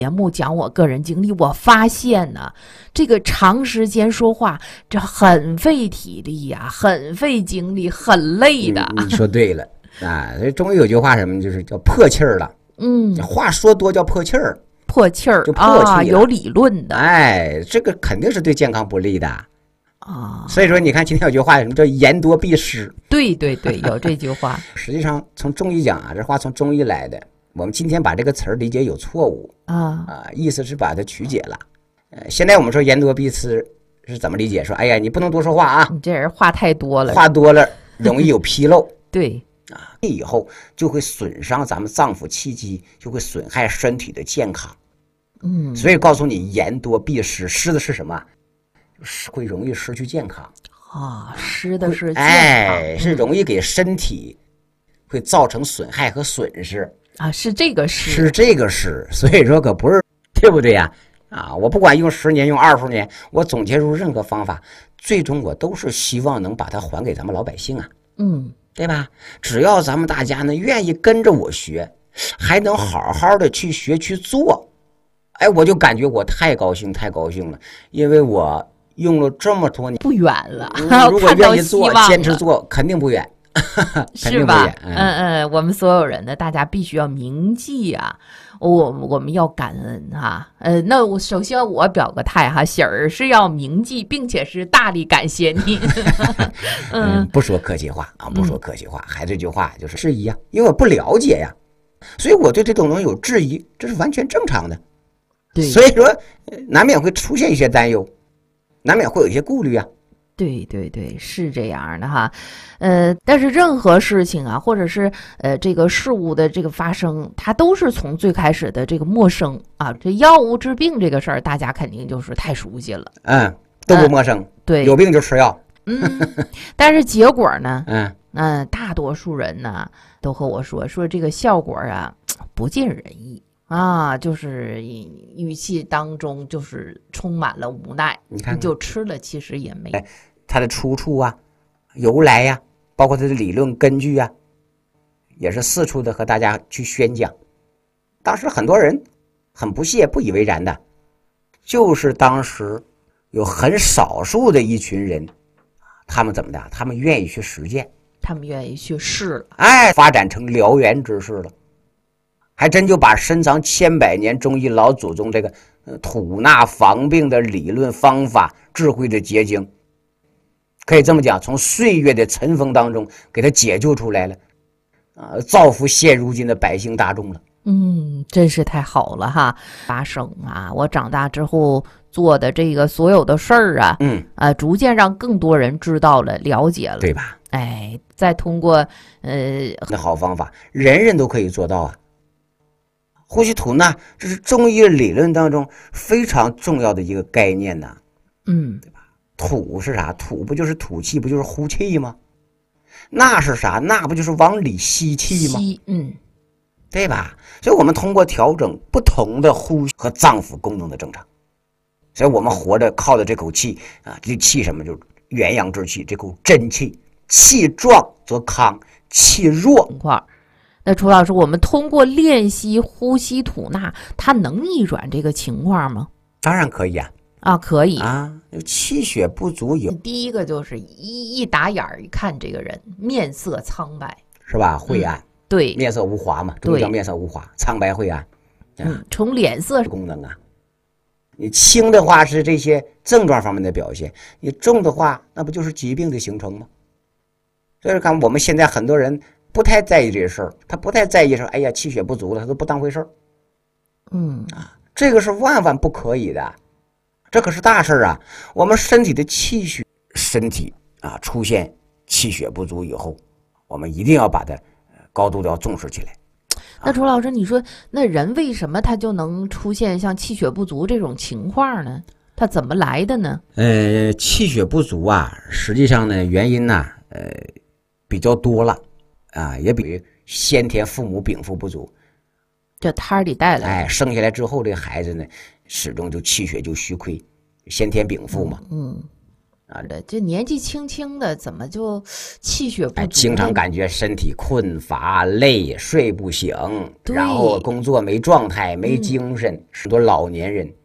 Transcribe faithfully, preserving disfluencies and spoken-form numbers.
节目讲我个人经历，我发现呢，这个长时间说话，这很费体力呀、啊，很费精力，很累的。 嗯、你说对了啊！中医有句话什么，就是叫破气儿了。嗯，话说多叫破气儿， 破气儿就破气、 啊，有理论的。 哎，这个肯定是对健康不利的啊。所以说，你看今天有句话，什么叫言多必失？ 对对对，有这句话。 实际上，从中医讲啊，这话从中医来的。我们今天把这个词儿理解有错误啊啊，意思是把它曲解了。呃，现在我们说言多必失是怎么理解？说，哎呀，你不能多说话啊， 你这人话太多了， 话多了容易有纰漏。 对啊，以后就会损伤咱们脏腑气机，就会损害身体的健康。嗯，所以告诉你，言多必失，失的是什么？是会容易失去健康啊，失的是健康， 哎，是容易给身体会造成损害和损失。 啊，是这个失， 是这个失，所以说可不是，对不对呀？啊，我不管用十年，用二十年，我总结出任何方法，最终我都是希望能把它还给咱们老百姓啊，嗯，对吧？只要咱们大家呢愿意跟着我学，还能好好的去学去做，哎，我就感觉我太高兴，太高兴了，因为我用了这么多年， 不远了， 如果愿意做，坚持做，肯定不远。 是吧？嗯嗯，我们所有人呢，大家必须要铭记啊，我我们要感恩哈。呃，那我首先我表个态哈，喜儿是要铭记，并且是大力感谢你。 嗯，不说客气话啊，不说客气话，还这句话就是质疑啊，因为我不了解呀，所以我对这种东西有质疑，这是完全正常的。 对， 所以说难免会出现一些担忧，难免会有一些顾虑啊。 对对对，是这样的哈，呃，但是任何事情啊，或者是呃这个事物的这个发生，它都是从最开始的这个陌生啊，这药物治病这个事儿，大家肯定就是太熟悉了， 嗯，都不陌生，呃、 对， 有病就吃药， 嗯，但是结果呢， 嗯嗯、呃，大多数人呢都和我说说这个效果啊不尽人意。啊，就是语气当中就是充满了无奈， 你看看， 你就吃了，其实也没。 它的出处啊、由来呀、啊，包括它的理论根据啊，也是四处的和大家去宣讲。当时很多人很不屑、不以为然的，就是当时有很少数的一群人，他们怎么的？他们愿意去实践， 他们愿意去试了， 哎，发展成燎原之势了。还真就把深藏千百年中医老祖宗这个、呃、吐纳防病的理论方法、智慧的结晶，可以这么讲，从岁月的尘封当中给它解救出来了，啊、呃，造福现如今的百姓大众了。 嗯，真是太好了哈！发生啊，我长大之后做的这个所有的事儿啊，嗯啊，逐渐让更多人知道了、了解了， 对吧？ 哎，再通过呃， 那好方法，人人都可以做到啊。呼吸吐纳，这是中医理论当中非常重要的一个概念呐、啊， 嗯， 对吧？吐是啥？吐不就是吐气，不就是呼气吗？纳是啥？纳不就是往里吸气吗？ 吸，嗯， 对吧？所以我们通过调整不同的呼吸和脏腑功能的正常，所以我们活着靠的这口气啊，这气什么？就是元阳之气，这口真气，气壮则康，气弱。 那楚老师，我们通过练习呼吸吐纳，它能逆转这个情况吗？ 当然可以啊！ 啊，可以啊！气血不足有， 第一个就是一一打眼儿一看这个人面色苍白， 是吧？晦暗、嗯， 对， 面色无华嘛，中医叫面色无华，苍白晦暗。 嗯，从脸色功能啊，你轻的话是这些症状方面的表现，你重的话，那不就是疾病的形成吗？所以看我们现在很多人不太在意这事儿，他不太在意说，哎呀，气血不足了，他都不当回事儿。 嗯啊，这个是万万不可以的，这可是大事啊！我们身体的气血，身体啊出现气血不足以后，我们一定要把它高度的要重视起来。 那楚老师，你说那人为什么他就能出现像气血不足这种情况呢？他怎么来的呢？ 呃，气血不足啊，实际上呢，原因呢，呃，比较多了啊，也比先天父母禀赋不足， 这胎里带来的。 哎，生下来之后，这个孩子呢，始终就气血就虚亏，先天禀赋嘛。 嗯， 啊。 这年纪轻轻的，怎么就气血不足？ 经常感觉身体困乏、累，睡不醒，然后工作没状态、没精神。很多老年人